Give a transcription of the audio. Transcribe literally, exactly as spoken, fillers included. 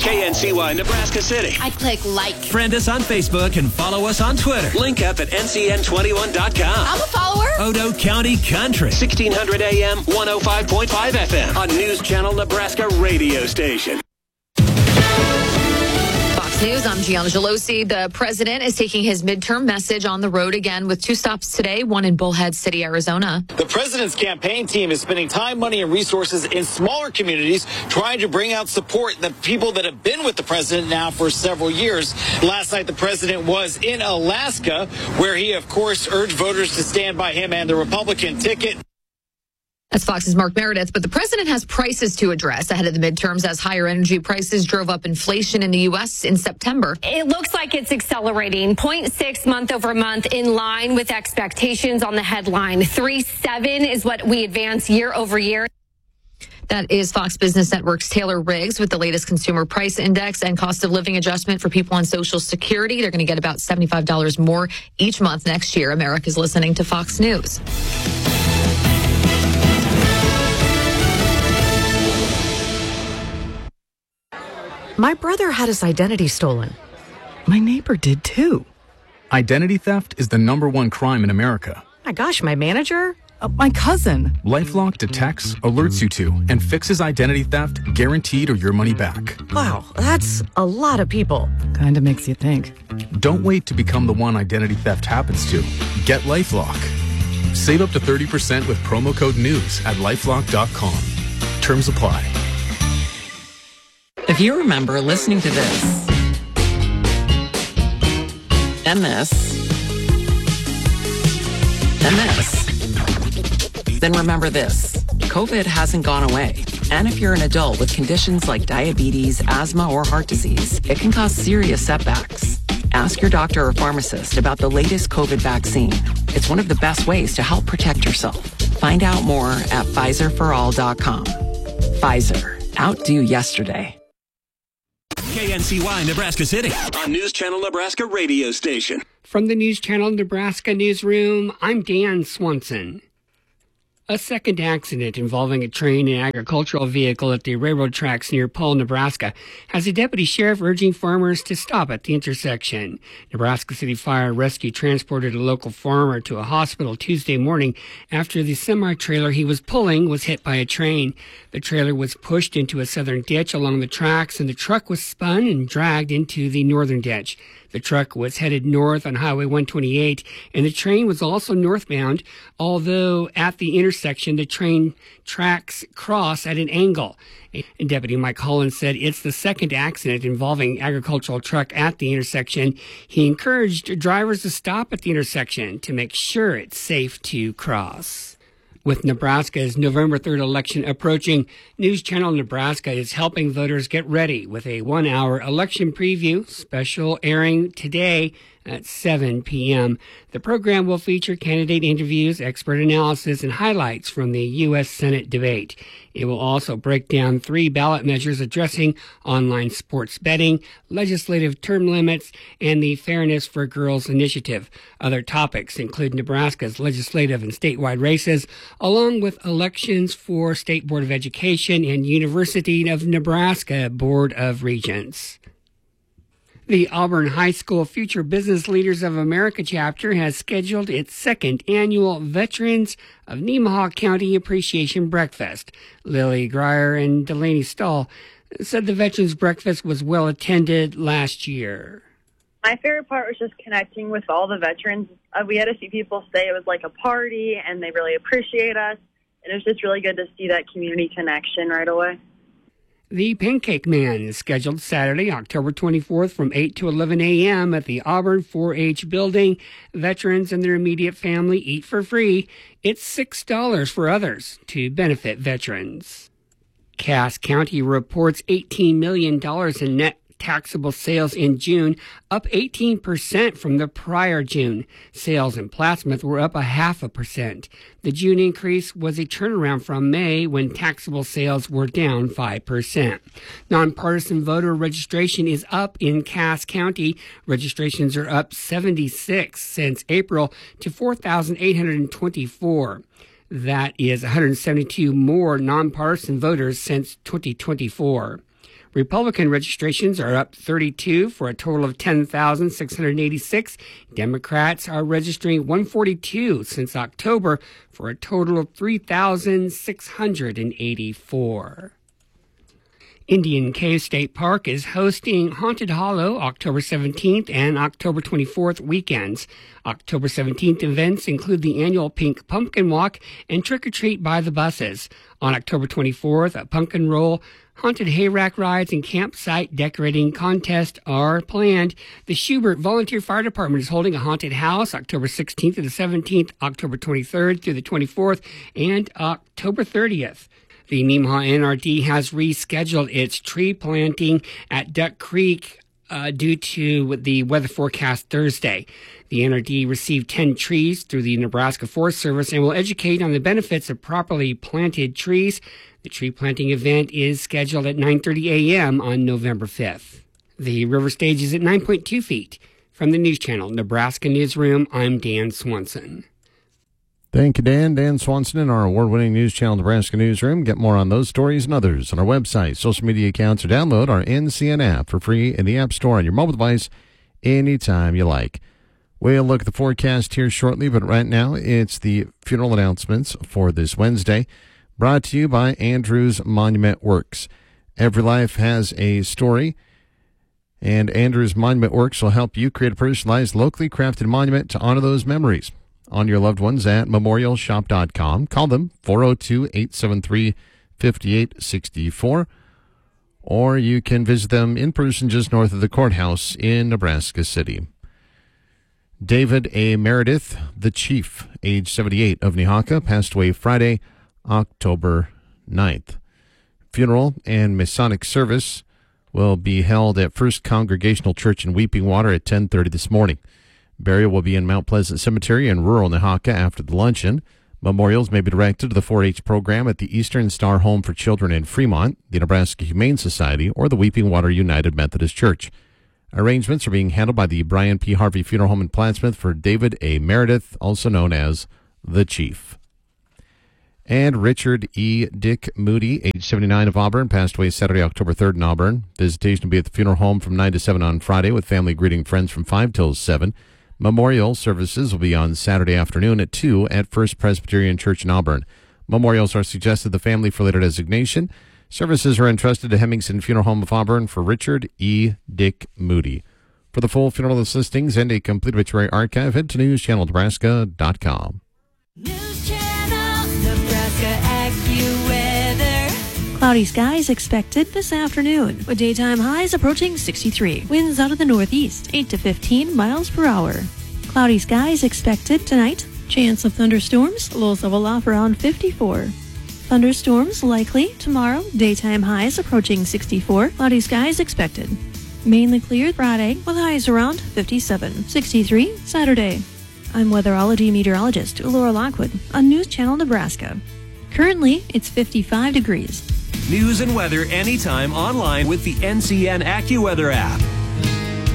K N C Y Nebraska City. I click like. Friend us on Facebook and follow us on Twitter. Link up at N C N twenty-one dot com. I'm a follower. Odo County Country. sixteen hundred A M, one oh five point five F M. On News Channel Nebraska radio station. News, I'm Gianna Gelosi. The president is taking his midterm message on the road again with two stops today, one in Bullhead City, Arizona. The president's campaign team is spending time, money, and resources in smaller communities trying to bring out support, the people that have been with the president now for several years. Last night, the president was in Alaska, where he, of course, urged voters to stand by him and the Republican ticket. That's Fox's Mark Meredith, but the president has prices to address ahead of the midterms as higher energy prices drove up inflation in the U S in September. It looks like it's accelerating, zero point six month over month, in line with expectations on the headline. three point seven is what we advance year over year. That is Fox Business Network's Taylor Riggs with the latest consumer price index and cost of living adjustment for people on Social Security. They're going to get about seventy-five dollars more each month next year. America's listening to Fox News. My brother had his identity stolen. My neighbor did too. Identity theft is the number one crime in America. My gosh, my manager? Uh, my cousin. LifeLock detects, alerts you to, and fixes identity theft guaranteed or your money back. Wow, that's a lot of people. Kind of makes you think. Don't wait to become the one identity theft happens to. Get LifeLock. Save up to thirty percent with promo code NEWS at lifelock dot com. Terms apply. If you remember listening to this and this and this, then remember this. COVID hasn't gone away. And if you're an adult with conditions like diabetes, asthma, or heart disease, it can cause serious setbacks. Ask your doctor or pharmacist about the latest COVID vaccine. It's one of the best ways to help protect yourself. Find out more at Pfizer for all dot com. Pfizer. Outdo yesterday. K N C Y Nebraska City. On News Channel Nebraska radio station. From the News Channel Nebraska newsroom, I'm Dan Swanson. A second accident involving a train and agricultural vehicle at the railroad tracks near Paul, Nebraska, has a deputy sheriff urging farmers to stop at the intersection. Nebraska City Fire and Rescue transported a local farmer to a hospital Tuesday morning after the semi-trailer he was pulling was hit by a train. The trailer was pushed into a southern ditch along the tracks, and the truck was spun and dragged into the northern ditch. The truck was headed north on Highway one twenty-eight, and the train was also northbound, although at the intersection, the train tracks cross at an angle. And Deputy Mike Holland said it's the second accident involving agricultural truck at the intersection. He encouraged drivers to stop at the intersection to make sure it's safe to cross. With Nebraska's November third election approaching, News Channel Nebraska is helping voters get ready with a one-hour election preview special airing today at seven p.m. The program will feature candidate interviews, expert analysis, and highlights from the U S Senate debate. It will also break down three ballot measures addressing online sports betting, legislative term limits, and the Fairness for Girls initiative. Other topics include Nebraska's legislative and statewide races, along with elections for State Board of Education and University of Nebraska Board of Regents. The Auburn High School Future Business Leaders of America chapter has scheduled its second annual Veterans of Nemaha County Appreciation Breakfast. Lily Grier and Delaney Stahl said the Veterans Breakfast was well attended last year. My favorite part was just connecting with all the veterans. Uh, we had a few people say it was like a party and they really appreciate us. And it was just really good to see that community connection right away. The Pancake Man is scheduled Saturday, October twenty-fourth from eight to eleven a.m. at the Auburn four H building. Veterans and their immediate family eat for free. It's six dollars for others to benefit veterans. Cass County reports eighteen million dollars in net taxable sales in June, up eighteen percent from the prior June. Sales in Plattsmouth were up a half a percent. The June increase was a turnaround from May when taxable sales were down five percent. Nonpartisan voter registration is up in Cass County. Registrations are up seventy-six since April to four thousand eight hundred twenty-four. That is one hundred seventy-two more nonpartisan voters since twenty twenty-four. Republican registrations are up thirty-two for a total of ten thousand six hundred eighty-six. Democrats are registering one hundred forty-two since October for a total of three thousand six hundred eighty-four. Indian Cave State Park is hosting Haunted Hollow October seventeenth and October twenty-fourth weekends. October seventeenth events include the annual Pink Pumpkin Walk and Trick or Treat by the buses. On October twenty-fourth, a pumpkin roll, haunted hayrack rides, and campsite decorating contests are planned. The Schubert Volunteer Fire Department is holding a haunted house October sixteenth to the seventeenth, October twenty-third through the twenty-fourth, and October thirtieth. The Nemaha N R D has rescheduled its tree planting at Duck Creek uh, due to the weather forecast Thursday. The N R D received ten trees through the Nebraska Forest Service and will educate on the benefits of properly planted trees. The tree planting event is scheduled at nine thirty a.m. on November fifth. The river stage is at nine point two feet. From the News Channel Nebraska Newsroom, I'm Dan Swanson. Thank you, Dan. Dan Swanson in our award-winning News Channel Nebraska Newsroom. Get more on those stories and others on our website, social media accounts, or download our N C N app for free in the App Store on your mobile device anytime you like. We'll look at the forecast here shortly, but right now it's the funeral announcements for this Wednesday, brought to you by Andrews Monument Works. Every life has a story, and Andrews Monument Works will help you create a personalized, locally crafted monument to honor those memories on your loved ones at memorial shop dot com. Call them four oh two, eight seven three, five eight six four, or you can visit them in person just north of the courthouse in Nebraska City. David A. Meredith, the chief, age seventy-eight, of Nehawka, passed away Friday, October ninth. Funeral and Masonic service will be held at First Congregational Church in Weeping Water at ten thirty this morning. Burial will be in Mount Pleasant Cemetery in rural Nehawka after the luncheon. Memorials may be directed to the four H program at the Eastern Star Home for Children in Fremont, the Nebraska Humane Society, or the Weeping Water United Methodist Church. Arrangements are being handled by the Brian P. Harvey Funeral Home in Plattsmouth for David A. Meredith, also known as the Chief. And Richard E. Dick Moody, age seventy-nine, of Auburn, passed away Saturday, October third in Auburn. Visitation will be at the funeral home from nine to seven on Friday, with family greeting friends from five till seven. Memorial services will be on Saturday afternoon at two at First Presbyterian Church in Auburn. Memorials are suggested the family for later designation. Services are entrusted to Hemmingson Funeral Home of Auburn for Richard E. Dick Moody. For the full funeral listings and a complete obituary archive, head to news channel nebraska dot com. News Channel Nebraska AccuWeather. Cloudy skies expected this afternoon, with daytime highs approaching sixty-three. Winds out of the northeast, eight to fifteen miles per hour. Cloudy skies expected tonight. Chance of thunderstorms, lows level off around fifty-four. Thunderstorms likely tomorrow, daytime highs approaching sixty-four. Cloudy skies expected. Mainly clear Friday, with highs around fifty-seven. sixty-three Saturday. I'm weatherology meteorologist Laura Lockwood on News Channel Nebraska. Currently, it's fifty-five degrees. News and weather anytime online with the N C N AccuWeather app.